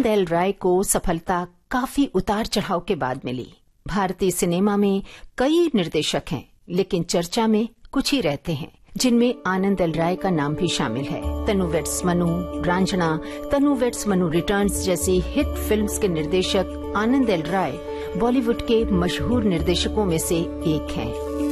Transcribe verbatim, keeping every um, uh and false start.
आनंद L राय को सफलता काफी उतार चढ़ाव के बाद मिली। भारतीय सिनेमा में कई निर्देशक हैं, लेकिन चर्चा में कुछ ही रहते हैं, जिनमें आनंद एल राय का नाम भी शामिल है। तनु वेड्स मनु, रांझना, तनु वेड्स मनु रिटर्न्स जैसी हिट फिल्म्स के निर्देशक आनंद एल राय बॉलीवुड के मशहूर निर्देशकों में से एक हैं।